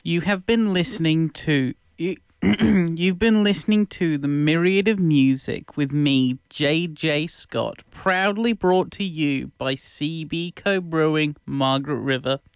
You have been listening to. You've been listening to The Myriad of Music with me, JJ Scott, proudly brought to you by CB Co Brewing, Margaret River.